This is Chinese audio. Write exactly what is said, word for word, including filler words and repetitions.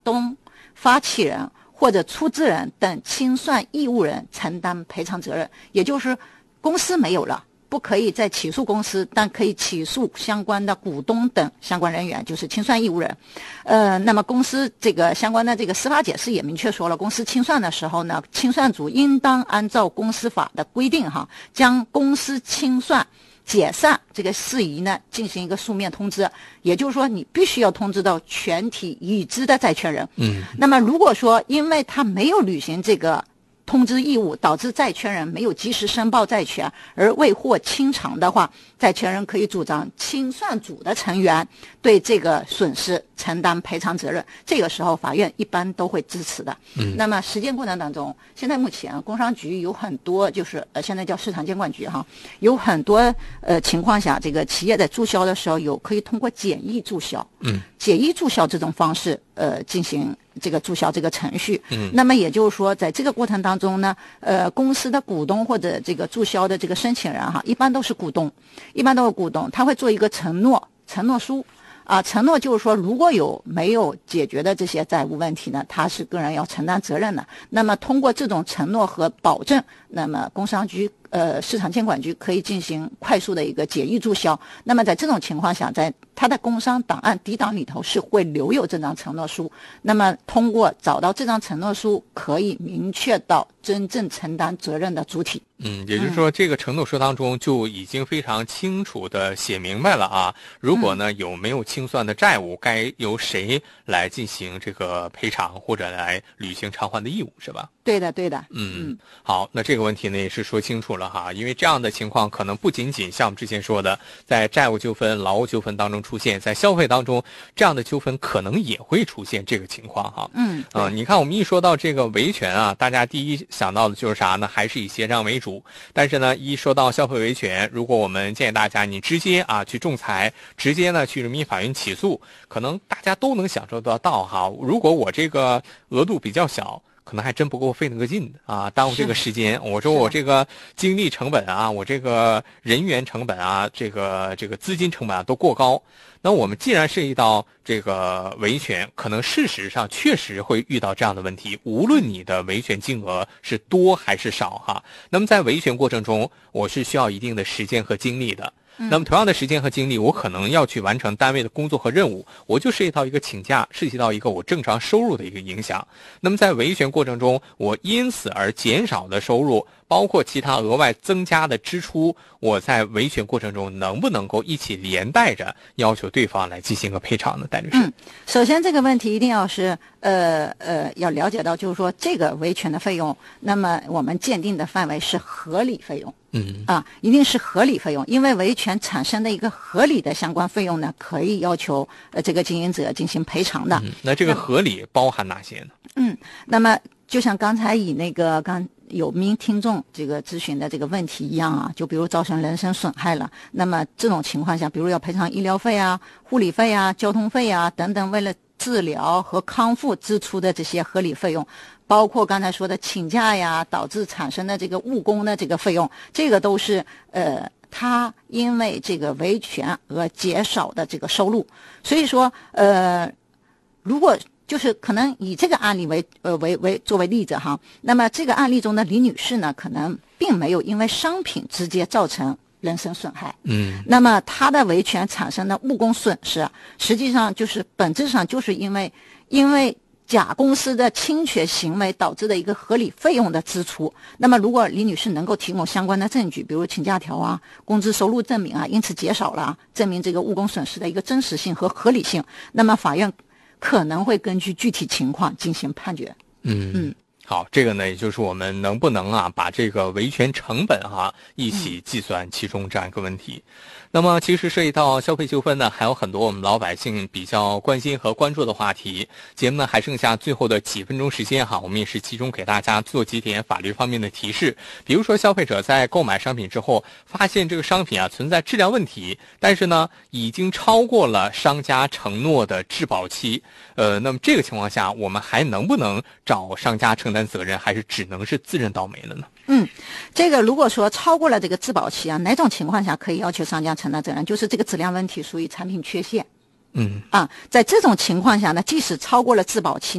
东、发起人或者出资人等清算义务人承担赔偿责任。也就是公司没有了，不可以再起诉公司，但可以起诉相关的股东等相关人员，就是清算义务人。呃，那么公司这个相关的这个司法解释也明确说了，公司清算的时候呢，清算组应当按照公司法的规定哈，将公司清算解散这个事宜呢进行一个书面通知。也就是说，你必须要通知到全体已知的债权人。 嗯， 那么如果说因为他没有履行这个通知义务，导致债权人没有及时申报债权而未获清偿的话，债权人可以主张清算组的成员对这个损失承担赔偿责任。这个时候法院一般都会支持的。 嗯， 那么实践过程当中，现在目前工商局有很多就是呃现在叫市场监管局哈，有很多呃情况下，这个企业在注销的时候有可以通过简易注销， 嗯， 简易注销这种方式呃进行这个注销这个程序。 嗯， 那么也就是说，在这个过程当中呢，呃，公司的股东或者这个注销的这个申请人哈，一般都是股东，一般都是股东，他会做一个承诺承诺书。啊，承诺就是说，如果有没有解决的这些债务问题呢，他是个人要承担责任的。那么通过这种承诺和保证，那么工商局呃市场监管局可以进行快速的一个简易注销。那么在这种情况下，在他的工商档案 D 档里头是会留有这张承诺书。那么通过找到这张承诺书，可以明确到真正承担责任的主体。 嗯，也就是说，这个承诺书当中就已经非常清楚的写明白了啊。如果呢有没有清算的债务，该由谁来进行这个赔偿或者来履行偿还的义务，是吧？ 对的，对的。 嗯，好，那这个问题呢也是说清楚了哈，因为这样的情况可能不仅仅像我们之前说的，在债务纠纷、劳务纠纷当中出现，在消费当中，这样的纠纷可能也会出现这个情况哈。 嗯， 啊、呃，你看我们一说到这个维权啊，大家第一想到的就是啥呢？还是以协商为主。但是呢，一说到消费维权，如果我们建议大家你直接啊去仲裁，直接呢去人民法院起诉，可能大家都能享受得到哈。如果我这个额度比较小，可能还真不够费那个劲啊，耽误这个时间。我说我这个精力成本啊，我这个人员成本啊，这个这个资金成本啊都过高。那我们既然涉及到这个维权，可能事实上确实会遇到这样的问题，无论你的维权金额是多还是少哈。那么在维权过程中，我是需要一定的时间和精力的。那么同样的时间和精力，我可能要去完成单位的工作和任务，我就涉及到一个请假，涉及到一个我正常收入的一个影响。那么在维权过程中，我因此而减少的收入，包括其他额外增加的支出，我在维权过程中能不能够一起连带着要求对方来进行个赔偿呢？戴律师， 嗯，首先这个问题一定要是呃呃要了解到，就是说这个维权的费用，那么我们鉴定的范围是合理费用。 嗯啊，一定是合理费用，因为维权产生的一个合理的相关费用呢，可以要求呃这个经营者进行赔偿的。 嗯，那这个合理包含哪些呢？ 嗯，那么就像刚才以那个刚有名听众这个咨询的这个问题一样啊，就比如造成人身损害了，那么这种情况下，比如要赔偿医疗费啊、护理费啊、交通费啊等等，为了治疗和康复支出的这些合理费用，包括刚才说的请假呀，导致产生的这个误工的这个费用，这个都是呃他因为这个维权而减少的这个收入。所以说呃，如果就是可能以这个案例为呃为为作为例子哈，那么这个案例中的李女士呢，可能并没有因为商品直接造成人身损害， 嗯， 那么他的维权产生的误工损失，实际上就是本质上就是因为因为甲公司的侵权行为导致的一个合理费用的支出。那么如果李女士能够提供相关的证据，比如请假条啊、工资收入证明啊，因此减少了，证明这个误工损失的一个真实性和合理性，那么法院可能会根据具体情况进行判决。 嗯嗯。 好，这个呢，也就是我们能不能啊，把这个维权成本哈、啊、一起计算其中这样一个问题。嗯、那么，其实涉及到消费纠纷呢，还有很多我们老百姓比较关心和关注的话题。节目呢还剩下最后的几分钟时间哈，我们也是集中给大家做几点法律方面的提示。比如说，消费者在购买商品之后，发现这个商品啊存在质量问题，但是呢已经超过了商家承诺的质保期。呃，那么这个情况下，我们还能不能找商家承担责任，还是只能是自认倒霉了呢？ 嗯，这个如果说超过了这个质保期啊，哪种情况下可以要求商家承担责任？就是这个质量问题属于产品缺陷嗯啊，在这种情况下呢，即使超过了质保期。